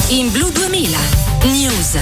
In Blu 2000 News.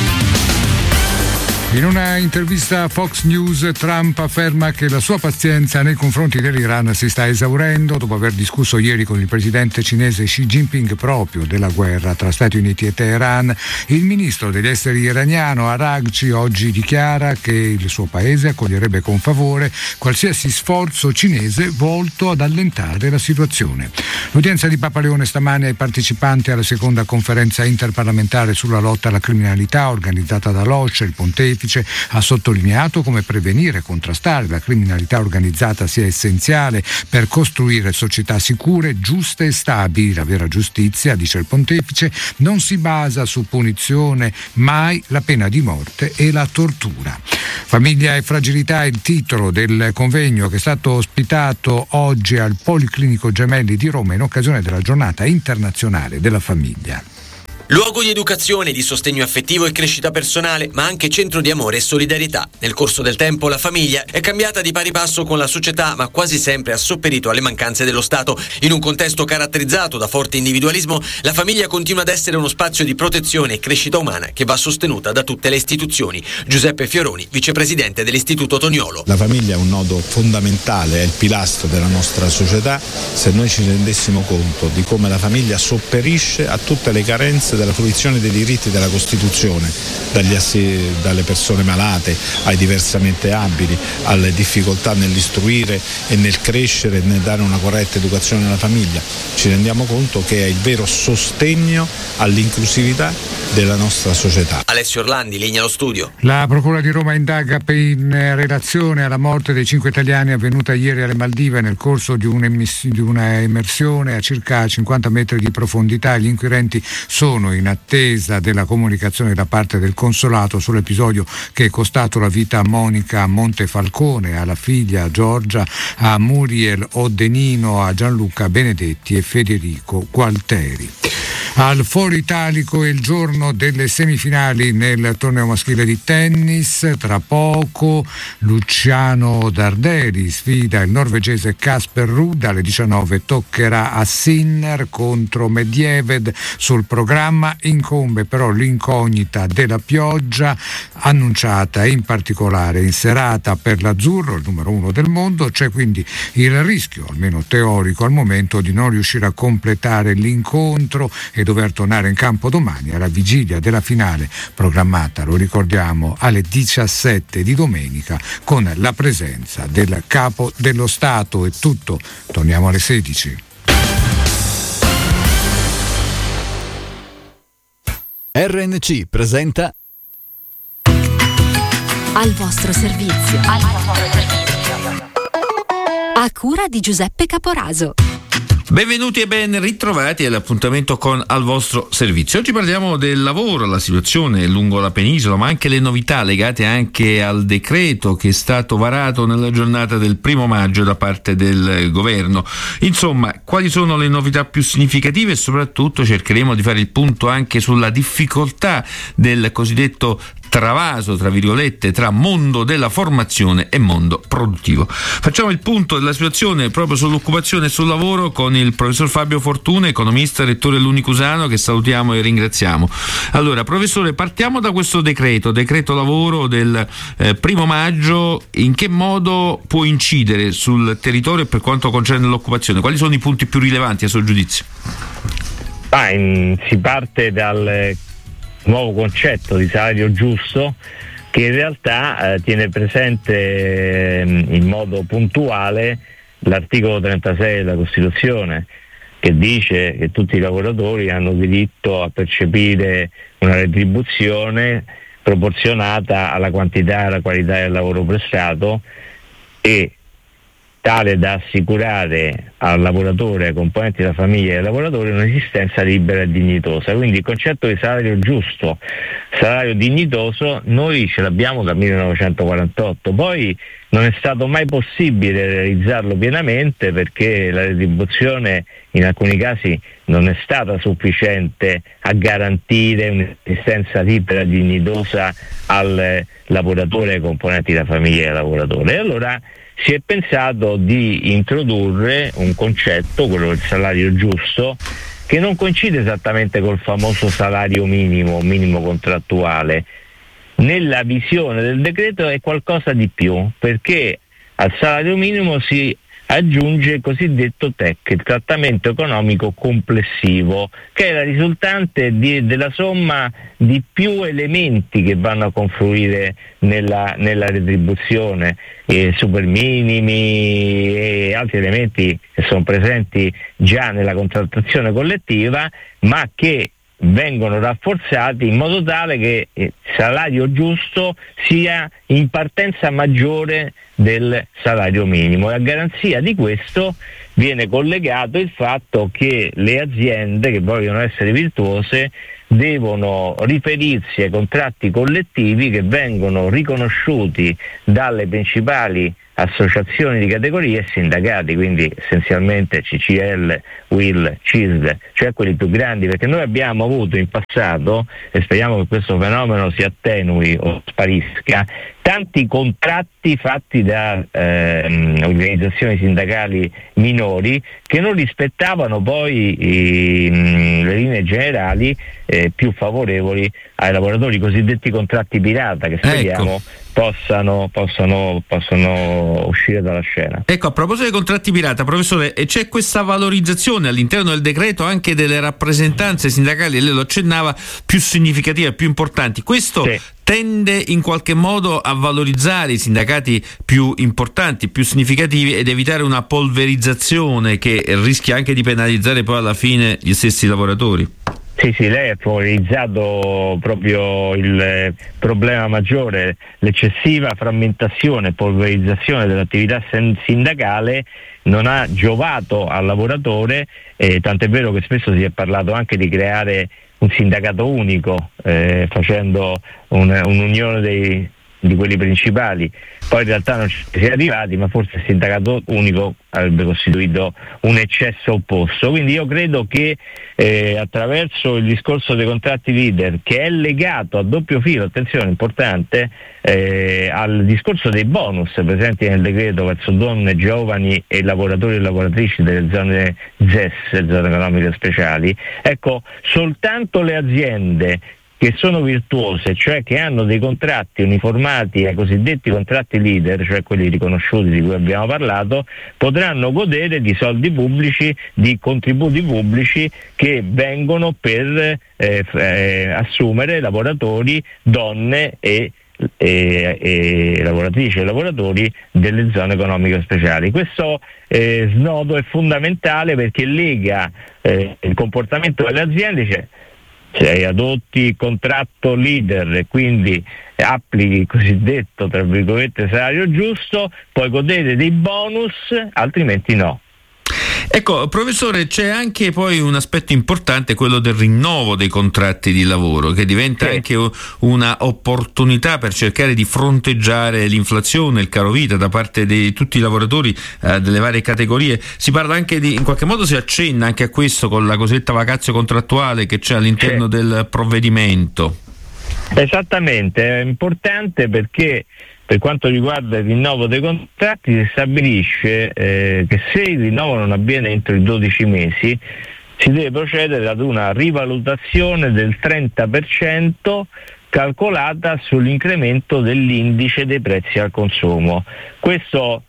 In una intervista a Fox News, Trump afferma che la sua pazienza nei confronti dell'Iran si sta esaurendo dopo aver discusso ieri con il presidente cinese Xi Jinping proprio della guerra tra Stati Uniti e Teheran. Il ministro degli esteri iraniano Araghchi oggi dichiara che il suo paese accoglierebbe con favore qualsiasi sforzo cinese volto ad allentare la situazione. L'udienza di Papa Leone stamane ai partecipanti alla seconda conferenza interparlamentare sulla lotta alla criminalità organizzata dall'OSCE, il pontefice ha sottolineato come prevenire e contrastare la criminalità organizzata sia essenziale per costruire società sicure, giuste e stabili. La vera giustizia, dice il pontefice, non si basa su punizione, mai la pena di morte e la tortura. Famiglia e fragilità è il titolo del convegno che è stato ospitato oggi al Policlinico Gemelli di Roma in occasione della Giornata Internazionale della Famiglia. Luogo di educazione, di sostegno affettivo e crescita personale, ma anche centro di amore e solidarietà. Nel corso del tempo la famiglia è cambiata di pari passo con la società, ma quasi sempre ha sopperito alle mancanze dello Stato. In un contesto caratterizzato da forte individualismo, la famiglia continua ad essere uno spazio di protezione e crescita umana che va sostenuta da tutte le istituzioni. Giuseppe Fioroni, vicepresidente dell'Istituto Toniolo. La famiglia è un nodo fondamentale, è il pilastro della nostra società. Se noi ci rendessimo conto di come la famiglia sopperisce a tutte le carenze della fruizione dei diritti della Costituzione, dalle persone malate ai diversamente abili, alle difficoltà nell'istruire e nel crescere e nel dare una corretta educazione alla famiglia, ci rendiamo conto che è il vero sostegno all'inclusività della nostra società. Alessio Orlandi, linea allo studio. La Procura di Roma indaga in relazione alla morte dei 5 italiani avvenuta ieri alle Maldive nel corso di una immersione a circa 50 metri di profondità. Gli inquirenti sono in attesa della comunicazione da parte del consolato sull'episodio che è costato la vita a Monica Montefalcone, alla figlia Giorgia, a Muriel Odenino, a Gianluca Benedetti e Federico Gualteri. Al Foro Italico è il giorno delle semifinali nel torneo maschile di tennis. Tra poco Luciano Darderi sfida il norvegese Casper Ruud. Alle 19 toccherà a Sinner contro Medvedev. Sul programma incombe però l'incognita della pioggia annunciata in particolare in serata per l'azzurro, il numero 1 del mondo. C'è quindi il rischio, almeno teorico al momento, di non riuscire a completare l'incontro e dover tornare in campo domani alla vigilia della finale programmata, lo ricordiamo, alle 17 di domenica con la presenza del Capo dello Stato. È tutto, torniamo alle 16. RNC presenta Al vostro servizio. A cura di Giuseppe Caporaso. Benvenuti e ben ritrovati all'appuntamento con Al vostro servizio. Oggi parliamo del lavoro, la situazione lungo la penisola, ma anche le novità legate anche al decreto che è stato varato nella giornata del 1 maggio da parte del governo. Insomma, quali sono le novità più significative e soprattutto cercheremo di fare il punto anche sulla difficoltà del cosiddetto travaso, tra virgolette, tra mondo della formazione e mondo produttivo. Facciamo il punto della situazione proprio sull'occupazione e sul lavoro con il professor Fabio Fortuna, economista, rettore dell'Unicusano, che salutiamo e ringraziamo. Allora, professore, partiamo da questo decreto lavoro del 1 maggio. In che modo può incidere sul territorio per quanto concerne l'occupazione? Quali sono i punti più rilevanti a suo giudizio? Si parte dal nuovo concetto di salario giusto, che in realtà tiene presente in modo puntuale l'articolo 36 della Costituzione, che dice che tutti i lavoratori hanno diritto a percepire una retribuzione proporzionata alla quantità e alla qualità del lavoro prestato e tale da assicurare al lavoratore, ai componenti della famiglia e ai lavoratori un'esistenza libera e dignitosa. Quindi il concetto di salario giusto, salario dignitoso, noi ce l'abbiamo dal 1948, poi non è stato mai possibile realizzarlo pienamente perché la retribuzione in alcuni casi non è stata sufficiente a garantire un'esistenza libera e dignitosa al lavoratore e ai componenti della famiglia e ai lavoratori. E allora si è pensato di introdurre un concetto, quello del salario giusto, che non coincide esattamente col famoso salario minimo contrattuale. Nella visione del decreto è qualcosa di più, perché al salario minimo si aggiunge il cosiddetto TEC, il trattamento economico complessivo, che è la risultante della somma di più elementi che vanno a confluire nella retribuzione, super minimi e altri elementi che sono presenti già nella contrattazione collettiva, ma che vengono rafforzati in modo tale che il salario giusto sia in partenza maggiore del salario minimo, e a garanzia di questo viene collegato il fatto che le aziende che vogliono essere virtuose devono riferirsi ai contratti collettivi che vengono riconosciuti dalle principali associazioni di categorie e sindacati, quindi essenzialmente CCL, UIL, CISL, cioè quelli più grandi, perché noi abbiamo avuto in passato, e speriamo che questo fenomeno si attenui o sparisca, tanti contratti fatti da organizzazioni sindacali minori che non rispettavano poi le linee generali più favorevoli ai lavoratori, cosiddetti contratti pirata, che speriamo possano uscire dalla scena. Ecco, a proposito dei contratti pirata, professore, c'è questa valorizzazione all'interno del decreto anche delle rappresentanze sindacali, lei lo accennava, più significative, più importanti. Questo tende in qualche modo a valorizzare i sindacati più importanti, più significativi, ed evitare una polverizzazione che rischia anche di penalizzare poi alla fine gli stessi lavoratori. Sì, lei ha focalizzato proprio il problema maggiore, l'eccessiva frammentazione e polverizzazione dell'attività sindacale non ha giovato al lavoratore, tant'è vero che spesso si è parlato anche di creare un sindacato unico, facendo un'unione di quelli principali. Poi in realtà non ci si è arrivati, ma forse il sindacato unico avrebbe costituito un eccesso opposto. Quindi io credo che attraverso il discorso dei contratti leader, che è legato a doppio filo, attenzione importante, al discorso dei bonus presenti nel decreto verso donne, giovani e lavoratori e lavoratrici delle zone ZES, zone economiche speciali, ecco, soltanto le aziende che sono virtuose, cioè che hanno dei contratti uniformati ai cosiddetti contratti leader, cioè quelli riconosciuti di cui abbiamo parlato, potranno godere di soldi pubblici, di contributi pubblici che vengono per assumere lavoratori, donne e lavoratrici e lavoratori delle zone economiche speciali. Questo snodo è fondamentale perché lega il comportamento delle aziende, se adotti il contratto leader e quindi applichi il cosiddetto, tra virgolette, salario giusto, puoi godere dei bonus, altrimenti no. Ecco, professore, c'è anche poi un aspetto importante, quello del rinnovo dei contratti di lavoro, che diventa anche una opportunità per cercare di fronteggiare l'inflazione, il caro vita da parte di tutti i lavoratori delle varie categorie. Si parla anche in qualche modo si accenna anche a questo con la cosiddetta vacazio contrattuale che c'è all'interno del provvedimento. Esattamente, è importante perché per quanto riguarda il rinnovo dei contratti si stabilisce che se il rinnovo non avviene entro i 12 mesi si deve procedere ad una rivalutazione del 30% calcolata sull'incremento dell'indice dei prezzi al consumo. Questo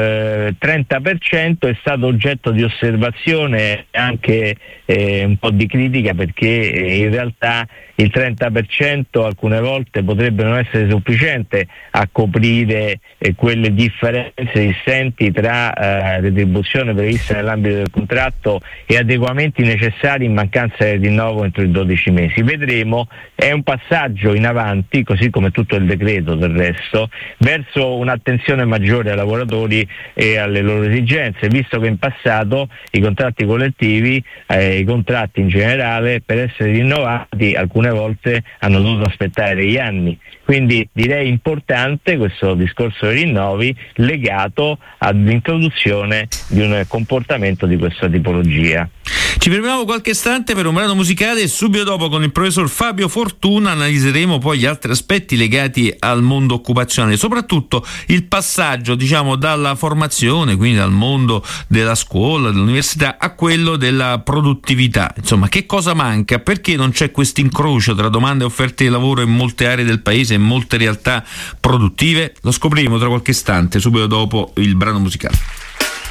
30% è stato oggetto di osservazione e anche un po' di critica, perché in realtà il 30% alcune volte potrebbe non essere sufficiente a coprire quelle differenze esistenti tra retribuzione prevista nell'ambito del contratto e adeguamenti necessari in mancanza del rinnovo entro i 12 mesi. Vedremo, è un passaggio in avanti, così come tutto il decreto del resto, verso un'attenzione maggiore ai lavoratori e alle loro esigenze, visto che in passato i contratti collettivi, i contratti in generale, per essere rinnovati alcune volte hanno dovuto aspettare degli anni. Quindi direi importante questo discorso dei rinnovi legato all'introduzione di un comportamento di questa tipologia. Ci fermiamo qualche istante per un brano musicale e subito dopo con il professor Fabio Fortuna analizzeremo poi gli altri aspetti legati al mondo occupazionale, soprattutto il passaggio dalla formazione, quindi dal mondo della scuola, dell'università, a quello della produttività. Insomma, che cosa manca? Perché non c'è questo incrocio tra domande e offerte di lavoro in molte aree del paese, in molte realtà produttive? Lo scopriremo tra qualche istante, subito dopo il brano musicale.